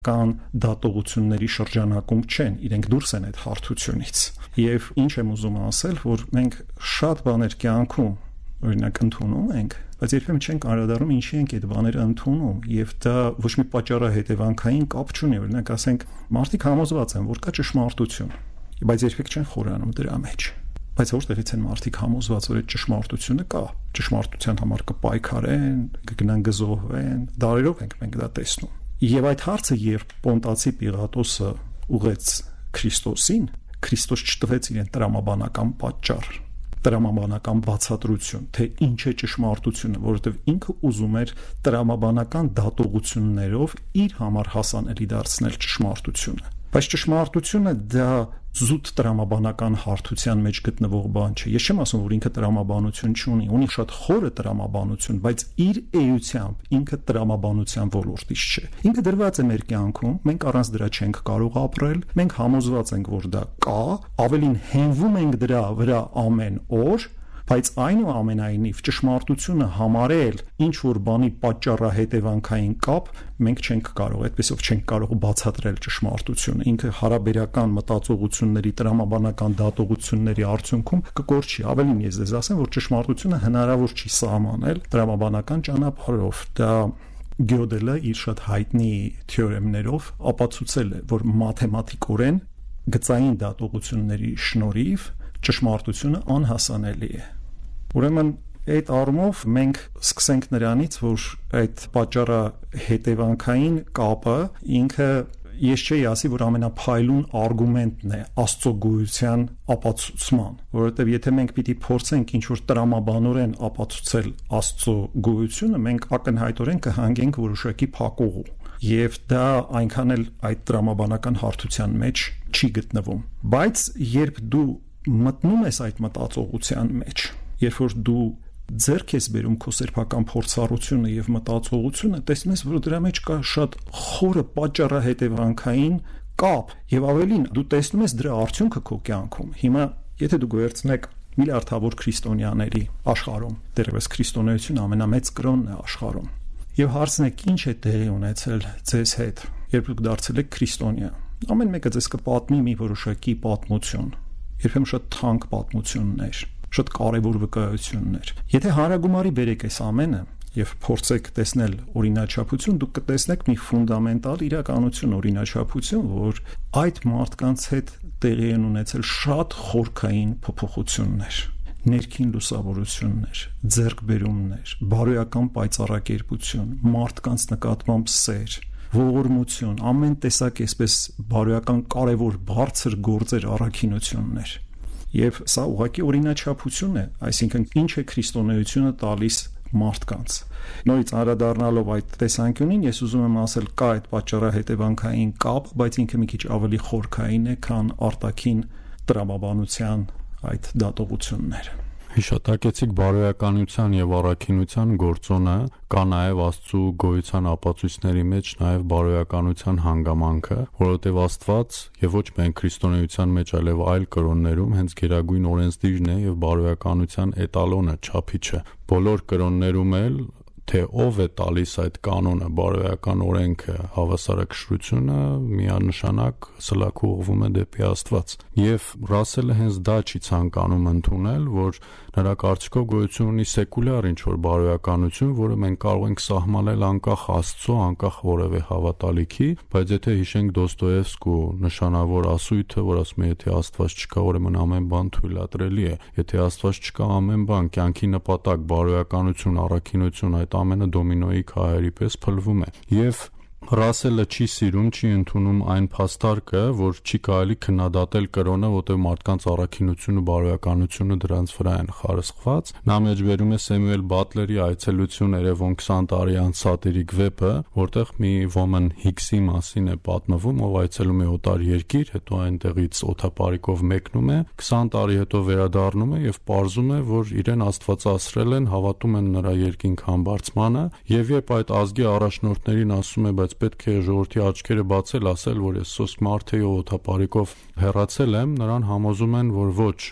կան դատողությունների շրջանակում չեն, իրենք դուրս են այդ հարթությունից։ Եվ ինչ եմ ուզում ասել, որ մենք շատ բաներ կյանքում օրինակ ընդունում ենք, բայց երբեմն չենք անդրադառնում ինչի ենք այդ բաները ընդունում, եւ դա ոչ մի պատճառահետևանքային կապ չունի։ Օրինակ ասենք, մարդիկ համոզված են, որ կա ճշմարտություն, բայց երբեք չեն խորանում դրա մեջ։ Բայց որտեղից են մարդիկ համոզված, որ այդ ճշմարտությունը կա, ճշմարտության համար կպայքարեն, կգնան գզոհվեն, դարերով ենք մենք դա տեսնում։ Եվ այդ հարցը, երբ Պոնտացի Պիղատոսը ուղեց Քրիստոսին, Քրիստոս չտվեց իրեն տրամաբանական պատճառ, տրամաբանական բացատրություն, թե ինչ է ճշմարտությունը, որովհետև ինքը ուզում էր տրամաբանական դատողություններով իր համար հասանելի դարձնել ճշմարտությունը։ Բայց ճշմարտությունը դա զուտ տրամաբանական հարթության մեջ գտնվող բան չէ։ Ես չեմ ասում, որ ինքը տրամաբանություն չունի, ունի շատ խորը տրամաբանություն, բայց իր էությամբ ինքը տրամաբանության ոլորտից չէ։ Ինքը դրված է մեր կյանքում, մենք առանց դրա չենք կարող ապրել, մենք համոզված ենք, որ դա կա, ավելին հենվում ենք դրա վրա ամեն օր, բայց այնուամենայնիվ ճշմարտությունը համարել ինչ որ բանի պատճառահետևանքային կապ մենք չենք կարող, այդպեսով չենք կարող բացատրել ճշմարտությունը։ Ինքը հարաբերական մտածողությունների, տրամաբանական դատողությունների արդյունքում կկորչի։ Ավելին ես ձեզ ասեմ, որ ճշմարտությունը հնարավոր չի սահմանել տրամաբանական ճանապարհով։ Դա Գյոդելը իր շատ հայտնի թեորեմներով ապացուցել է, որ մաթեմատիկորեն գծային դատողությունների շնորհիվ ճշմարտությունը անհասանելի է։ Ուրեմն այդ առումով մենք սկսենք նրանից, որ այդ պատճառը հետևանքային կապը ինքը ես չէի ասի, որ ամենափայլուն արգումենտն է Աստծո գոյության ապացուցման, որովհետև եթե մենք պիտի փորձենք ինչ որ տրամաբանորեն ապացուցել Աստծո գոյությունը, մենք ակնհայտորեն կհանգենք որոշակի փակուղու, եւ դա այնքան էլ այդ տրամաբանական հարթության մեջ չի գտնվում։ Բայց երբ դու մտնում ես այդ մտածողության մեջ, երբ որ դու ձեռք ես բերում քո սեփական փորձառությունը եւ մտածողությունը, տեսնում ես, որ դրա մեջ կա շատ խորը պատճառահետևանքային կապ եւ ավելին դու տեսնում ես դրա արդյունքը քո կյանքում։ Հիմա եթե դուք վերցնեք միլիարդավոր քրիստոնյաների աշխարհում, դեռևս քրիստոնեությունը ամենամեծ կրոնն է աշխարհում, եւ հարցնեք ինչ է տեղի ունեցել ձեզ հետ, երբ դուք դարձել եք քրիստոնյա, ամեն մեկը ձեզ կպատնի մի որոշակի պատմություն, երբեմն շատ թանկ պատմություններ, շատ կարևոր վկայություններ։ Եթե հանրագումարի բերեք այս ամենը եւ փորձեք տեսնել օրինաչափություն, դուք կտեսնեք մի ֆունդամենտալ իրականություն, օրինաչափություն, որ այդ մարդկանց հետ տեղի են ունեցել շատ խորքային փոփոխություններ, ներքին լուսավորություններ, ձեռքբերումներ, բարոյական պայծառակերպություն, մարդկանց նկատմամբ սեր, ողորմություն, ամեն տեսակ այսպես բարոյական կարևոր բարձր գործեր, առաքինություններ։ Եվ սա ուղղակի օրինաչափություն է, այսինքն ինչ է քրիստոնեությունը տալիս մարդկանց։ Նորից անդրադառնալով այդ տեսանկյունին, ես ուզում եմ ասել, կա այդ պատճառահետևանքային կապ, բայց ինքը մի քիչ ավելի խորքային է, քան արտաքին տրամաբանության այդ դատողությունները։ Հիշատակեցիք բարոյականության եւ առաքինության գործոնը, կա նաեւ Աստծո գոյության ապացույցների մեջ նաեւ բարոյականության հանգամանքը, որովհետեւ Աստված եւ ոչ միայն քրիստոնեության մեջ, այլև այլ կրոններում հենց գերագույն օրենսդիրն է եւ բարոյականության էտալոնը, չափիչը։ Բոլոր կրոններում էլ թե ով է տալիս այդ կանոնը, բարոյական օրենքը, հավասարակշռությունը, միանշանակ սլաք ուղղվում է դեպի Աստված։ Եվ Ռասելը հենց դա չի ցանկանում ընդունել, որ նրա կարծիքով գոյություն ունի սեկուլյար ինչ-որ բարոյականություն, որը մենք կարող ենք սահմանել անկախ Աստծո, անկախ որևէ հավատալիքի, բայց եթե հիշենք Դոստոևսկու նշանավոր ասույթը, որ ասում է, եթե Աստված չկա, ուրեմն ամեն բան թույլատրելի է։ Եթե Աստված չկա, ամեն բան, կյանքի նպատակ, բարոյականություն, առաքինություն, այդ ամենը դոմինոյի քահերի պես փլվում է։ Եվ Ռասելը չի սիրում, չի ընդունում այն փաստարկը, որ չի կարելի քննադատել կրոնը, որտեղ մարդկանց առաքինությունը, բարոյականությունը դրանց վրա են խարսխված։ Նա մեջբերում է Սեմյուել Բատլերի այցելություն երևոն 20 տարի անց սատիրիկ վեպը, որտեղ մի ոմն Հիքսի մասին է պատմվում, ով այցելում է օտար երկիր, հետո այնտեղից օթապարիկով մեկնում է, 20 տարի հետո վերադառնում է եւ պարզում է, որ իրեն աստվածացրել են, հավատում են նրա երկինք համբարձմանը, եւ երբ այդ ազգի առաջնորդներին ասում է, բայց պետք է ժողովրդի աչքերը բացել, ասել, որ ես սոս մարդ էի, ով օթապարիկով հեռացել եմ, նրան համոզում են, որ ոչ,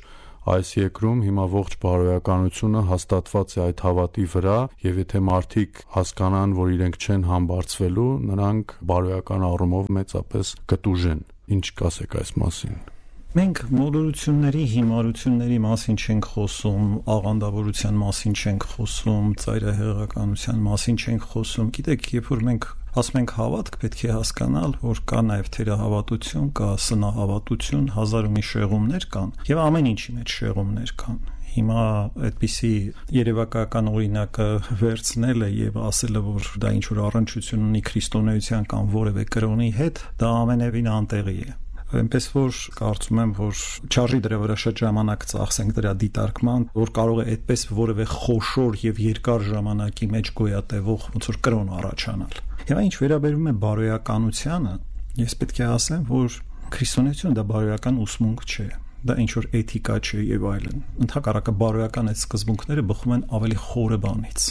այս երկրում հիմա ողջ բարոյականությունը հաստատված է այդ հավատի վրա, եւ եթե մարդիկ հասկանան, որ իրենք չեն համբարձվելու, նրանք բարոյական առումով մեծապես կտուժեն։ Ինչ կասեք այս մասին։ Մենք մոլորությունների, հիմարությունների մասին չենք խոսում, աղանդավորության մասին չենք խոսում, ծայրահեղականության մասին չենք խոսում։ Գիտեք, երբ որ մենք ասում ենք հավատք, պետք է հասկանալ, որ կա նաև թերահավատություն, կա սնահավատություն, հազար ու մի շեղումներ կան, եւ ամեն ինչի մեջ շեղումներ կան։ Հիմա այդպիսի երևակայական օրինակը վերցնելը եւ ասելը, որ դա ինչ որ առնչություն ունի քրիստոնեության կամ որևէ կրոնի հետ, դա ամենևին անտեղի է։ Այնպես որ կարծում եմ, որ չարժի դրա վրա շատ ժամանակ ծախսենք դրա դիտարկման, որ կարող է այդպես որևէ խոշոր եւ երկար ժամանակի մեջ գոյատևող ոնց որ կրոն առաջանալ։ Եվ ինչ վերաբերում է բարոյականությանը, ես պետք է ասեմ, որ քրիստոնեությունը դա բարոյական ուսմունք չէ, դա ինչ որ էթիկա չէ եւ այլն։ Ընդհակառակը բարոյական այդ սկզբունքները բխում են ավելի խորը բանից,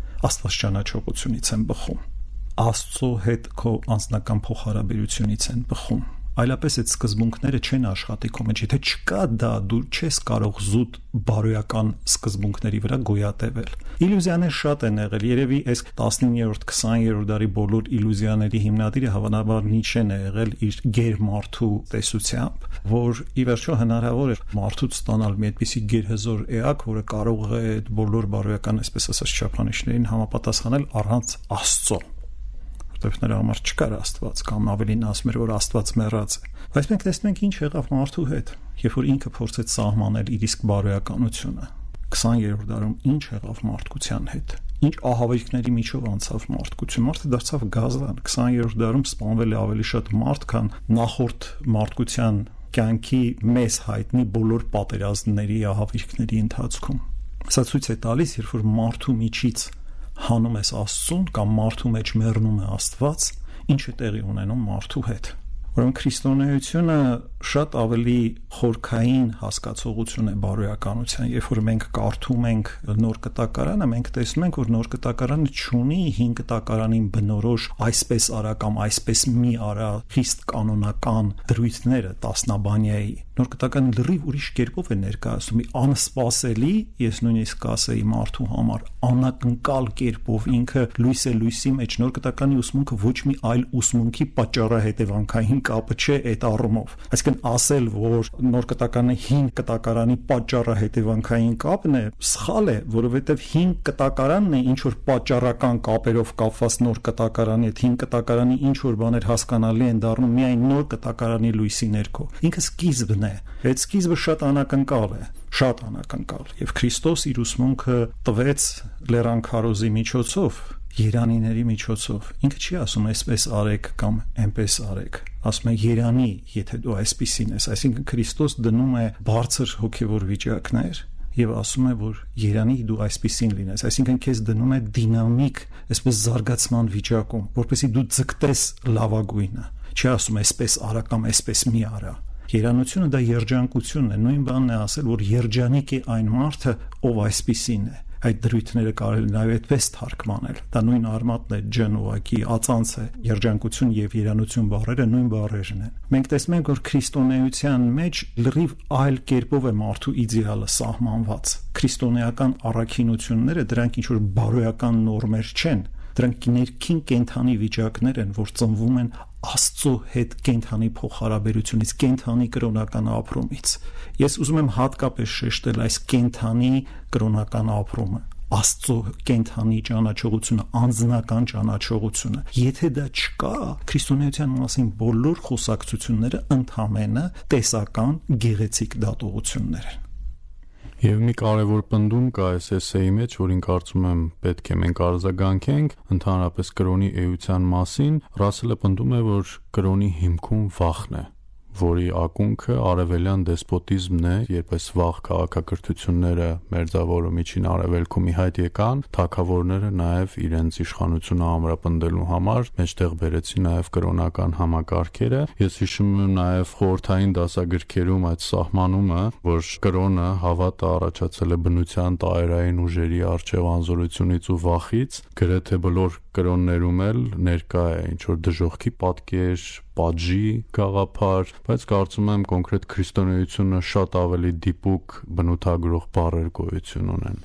աստվածճանաչողությունից են բխում, Աստծո հետ քո անձնական փոխհարաբերությունից են բխում։ Այլապես այդ սկզբունքները չեն աշխատի քո մեջ, եթե չկա դա, դու չես կարող զուտ բարոյական սկզբունքների վրա գոյատևել։ Իլյուզիաներ շատ են եղել, երևի այս 19-րդ, 20-րդ դարի բոլոր իլյուզիաների հիմնադիրը հավանաբար Նիչեն է եղել իր գերմարդու տեսությամբ, որ ի վերջո հնարավոր է մարդուց ստանալ մի այդպիսի գերհզոր էակ, որը կարող է այդ բոլոր բարոյական, այսպես ասած, չափանիշներին համապատասխանել առանց Աստծո։ Որտեղ նրա համար չկար Աստված, կամ ավելին ասում էր, որ Աստված մեռած է։ Բայց մենք տեսնում ենք ինչ եղավ մարդու հետ, երբ որ ինքը փորձեց սահմանել իր իսկ բարոյականությունը։ 20-րդ դարում ինչ եղավ մարդկության հետ։ Ինչ ահավերքների միջով անցավ մարդկություն։ Մարդը դարձավ գազան։ 20-րդ դարում սպանվել է ավելի շատ մարդ, քան նախորդ մարդկության կյանքի մեզ հայտնի բոլոր պատերազմների, ահավերքների ընթացքում։ Սա ցույց է տալիս, երբ որ մարդու միջից հանում ես Աստծուն կամ մարդու մեջ մեռնում է Աստված, ինչ է տեղի ունենում մարդու հետ։ Ուրեմն քրիստոնեությունը շատ ավելի խորքային հասկացողություն է բարոյականության։ Երբ որ մենք կարդում ենք Նոր Կտակարանը, մենք տեսնում ենք, որ Նոր Կտակարանը չունի Հին Կտակարանին բնորոշ այսպես արա կամ այսպես մի արա խիստ կանոնական դրույթները տասնաբանյայի։ Նոր Կտակարանը լրիվ ուրիշ կերպով է ներկայացնում, անսպասելի, ես նույնիսկ կասեի մարդու համար, անակնկալ կերպով ինքը լույս է լույսի մեջ։ Նոր Կտակարանի ուսմունքը ոչ մի այլ ուսմունքի պատճառահետևանքային կապը չէ այդ առումով։ Այսինքն ասել, որ Նոր Կտակարանը Հին Կտակարանի պատճառահետևանքային կապն է, սխալ է, որովհետև Հին Կտակարանն է ինչ որ պատճառական կապերով կապված Նոր Կտակարանի հետ։ Հին Կտակարանի ինչ որ բաներ հասկանալի են դառնում միայն Նոր Կտակարանի լույսի ներքո։ Ինքը սկիզբն է։ Այդ սկիզբը շատ անակնկալ է, շատ անակնկալ։ Եվ Քրիստոս իր ուսմունքը տվեց Լեռան քարոզի միջոցով, երանիների միջոցով։ Ինքը չի ասում այսպես արեք կամ այնպես արեք, ասում է երանի, եթե դու այսպիսին ես։ Այսինքն Քրիստոս դնում է բարձր հոգևոր վիճակներ եւ ասում է, որ երանի դու այսպիսին լինես։ Այսինքն քեզ դնում է դինամիկ, այսպես զարգացման վիճակում, որպեսզի դու ձգտես լավագույնը։ Չի ասում այսպես արա կամ այսպես մի արա։ Երանությունը դա երջանկությունն է, նույն բանն է ասել, որ երջանիկ է այն մարդը, ով այսպիսին է։ Այդ դրույթները կարելի նաև այդպես թարգմանել։ Դա նույն արմատն է, ջնուակի, ածանց է, երջանկություն եւ երանություն բառերը նույն բառերն են։ Մենք տեսնում ենք, որ քրիստոնեության մեջ լրիվ այլ կերպով է մարդու իդեալը սահմանված։ Քրիստոնեական առաքինությունները դրանք ինչ որ բարոյական նորմեր չեն, դրանք ներքին կենթանի վիճակներ են, որ ծնվում են Աստծո հետ կենթանի փոխհարաբերությունից, կենթանի կրոնական ապրումից։ Ես ուզում եմ հատկապես շեշտել այս կենթանի կրոնական ապրումը, Աստծո կենթանի ճանաչողությունը, անձնական ճանաչողությունը։ Եթե դա չկա, քրիստոնեության մասին բոլոր խոսակցությունները ընդհանրապես տեսական գեղեցիկ դատողություններ են։ Եվ մի կարևոր պնդում կա այս էսեի մեջ, որին կարծում եմ պետք է մենք արձագանքենք, ընդհանրապես կրոնի էության մասին։ Ռասելը պնդում է, որ կրոնի հիմքում վախն է, որի ակունքը արևելյան դեսպոտիզմն է, երբ այս վաղ քաղաքակրթությունները մերձավոր ու միջին արևելքում ի հայտ եկան, թագավորները նաև իրենց իշխանությունը ամրապնդելու համար մեջտեղ բերեցին նաև կրոնական համակարգերը։ Ես հիշում եմ նաև խորհրդային դասագրքերում այդ սահմանումը, որ կրոնը հավատը առաջացել է բնության տարերային ուժերի առջև անզորությունից ու վախից, գրեթե բոլոր կրոններում էլ ներկա է ինչ որ դժոխքի պատկեր, պատժի գաղափար, բայց կարծում եմ կոնկրետ քրիստոնեությունը շատ ավելի դիպուկ բնութագրող բառեր գոյություն ունեն։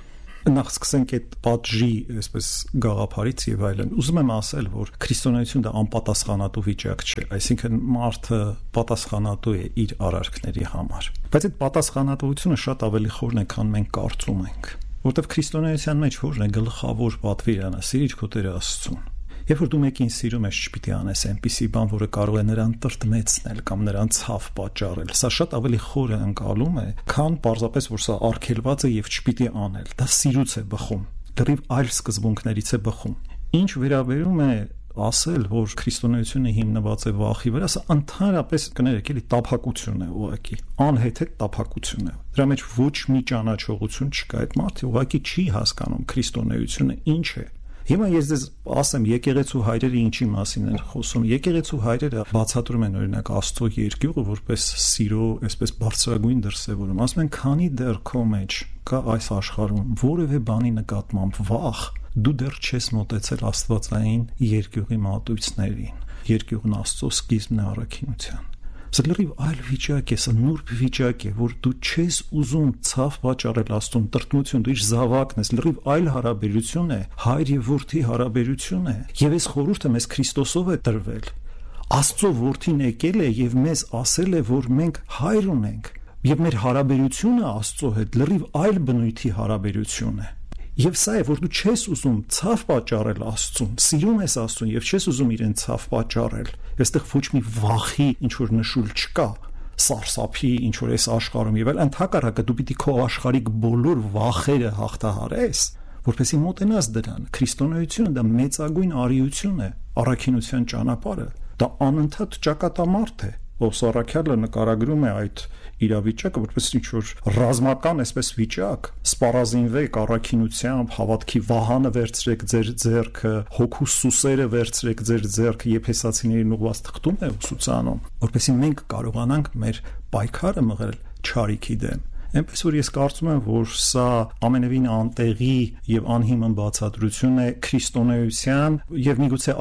Նախ սկսենք այդ պատժի այսպես գաղափարից եւ այլն։ Ուզում եմ ասել, որ քրիստոնեությունը դա անպատասխանատու վիճակ չէ, այսինքն մարդը պատասխանատու է իր արարքների համար։ Բայց այդ պատասխանատվությունը շատ ավելի խորն է, քան մենք կարծում ենք, որովհետեւ քրիստոնեության մեջ որն է գլխավոր պատվիրանը՝ սիրիր քո Տեր Աստծուն։ Երբ որ դու մեկին սիրում ես, չպիտի անես այնպիսի բան, որը կարող է նրան տրտմեցնել կամ նրան ցավ պատճառել։ Սա շատ ավելի խոր ընկալում է, քան պարզապես որ սա արգելված է եւ չպիտի անել։ Դա սիրուց է բխում, դեռ այլ սկզբունքներից է բխում։ Ինչ վերաբերում է ասել, որ քրիստոնեությունը հիմնված է վախի վրա, սա ընդհանրապես կներեք, էլի տափակություն է ուղղակի, անհեթեթ տափակություն է։ Դրա մեջ ոչ մի ճանաչողություն չկա։ Այդ մարդը ուղղակի չի հասկանում քրիստոնեությունը ինչ է։ Հիմա ես ձեզ ասեմ, եկեղեցու հայրերը ինչի մասին են խոսում։ Եկեղեցու հայրերը բացատրում են օրինակ Աստծո երկյուղը որպես սիրո, այսպես բարձրագույն դրսևորում։ Ասում են, քանի դեռ քո մեջ կա այս աշխարհում որևէ բանի նկատմամբ վախ, դու դեռ չես մոտեցել Աստվածային երկյուղի մատույցներին։ Երկյուղն Աստծո սկիզբն է առաքինության։ Սա լրիվ այլ վիճակ է, սա նուրբ վիճակ է, որ դու չես ուզում ցավ պատճառել Աստծուն, տրտմություն, դու իր զավակն ես, լրիվ այլ հարաբերություն է, հայր եւ որդի հարաբերություն է։ Եվ այս խորհուրդը մեզ Քրիստոսով է տրվել։ Աստծո որդին եկել է եւ մեզ ասել է, որ մենք հայր ունենք, եւ մեր հարաբերությունը Աստծո հետ լրիվ այլ բնույթի հարաբերություն է։ Եվ սա է, որ դու չես ուզում ցավ պատճառել Աստծուն, սիրում ես Աստծուն եւ չես ուզում իրեն ցավ պատճառել։ Այստեղ ոչ մի վախի ինչ որ նշույլ չկա, սարսափի ինչ որ այս աշխարհում եւ այլ, ընդհակառակը դու պիտի քո աշխարհիկ բոլոր վախերը հաղթահարես, որպեսզի մոտենաս դրան։ Քրիստոնեությունը դա մեծագույն արիություն է, առաքինության ճանապարհը, դա անընդհատ ճակատամարտ է։ Ոսարաքյալը նկարագրում է այդ իրավիճակը որպես ինչ որ ռազմական այսպես վիճակ, սպառազինվեք առաքինությամբ, հավատքի վահանը վերցրեք ձեր ձեռքը, հոգու սուսերը վերցրեք ձեր ձեռքը, Եփեսացիներին ուղված թղթում է ուսուցանում, որպեսզի մենք կարողանանք մեր պայքարը մղել չարիքի դեմ։ Այնպես որ ես կարծում եմ, որ սա ամենևին անտեղի եւ անհիմն բացատրություն է քրիստոնեության եւ միգուցե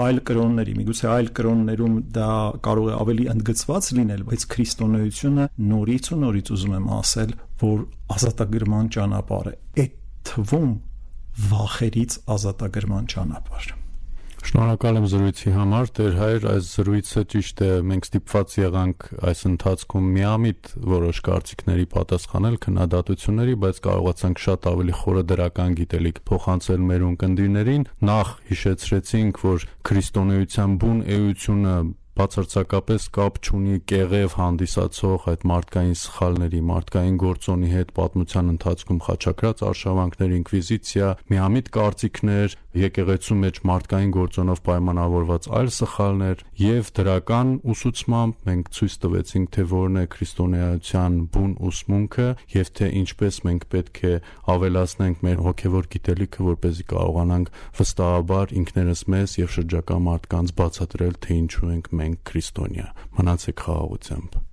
այլ կրոններում դա կարող է ավելի ընդգծված լինել, բայց քրիստոնեությունը նորից ու նորից ուզում եմ ասել, որ ազատագրման ճանապարհ է, այդ թվում վախերից ազատագրման ճանապարհ։ Շնորհակալ եմ զրույցի համար, Տեր հայր, այս զրույցը ճիշտ է, մենք ստիպված եղանք այս ընթացքում միամիտ որոշ կարծիքների պատասխանել, քննադատությունների, բայց կարողացանք շատ ավելի խորը դրական գիտելիք փոխանցել մեր ունկնդիրներին։ Նախ հիշեցրեցինք, որ քրիստոնեության բուն էությունը բացարձակապես կապ չունի կեղև հանդիսացող այդ մարդկային սխալների, մարդկային գործոնի հետ, պատմության ընթացքում խաչակրած արշավանքներ, ինկվիզիցիա, միամիտ կարծիքներ, եկեղեցու մեջ մարդկային գործոնով պայմանավորված այլ սխալներ եւ դրական ուսուցմամբ մենք ցույց տվեցինք, թե որն է քրիստոնեության բուն ուսմունքը եւ թե ինչպես մենք պետք է ավելացնենք մեր հոգեվոր գիտելիքը, որպեսզի կարողանանք վստահաբար ինքներս մեզ եւ շրջակա մարդկանց բացատրել, թե ինչու ենք մենք քրիստոնյա։ Մնացեք խաղաղությամբ։